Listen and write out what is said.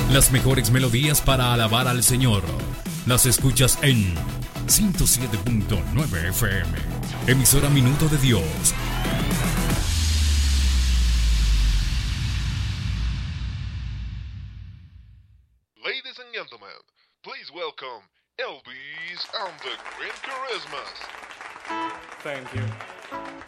Las mejores melodías para alabar al Señor. Las escuchas en 107.9 FM. Emisora Minuto de Dios. Ladies and gentlemen, please welcome Elvis and the Green Charismas. Thank you.